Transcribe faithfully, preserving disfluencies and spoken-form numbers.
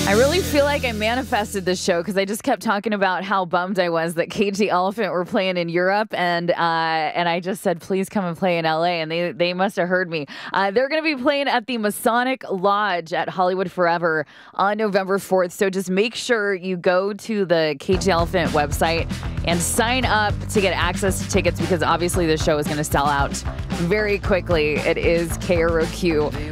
I really feel like I manifested this show because I just kept talking about how bummed I was that Cage the Elephant were playing in Europe, and uh, and I just said, please come and play in L A, and they they must have heard me. Uh, they're going to be playing at the Masonic Lodge at Hollywood Forever on November fourth, so just make sure you go to the Cage the Elephant website and sign up to get access to tickets because obviously the show is going to sell out very quickly. It is K R O Q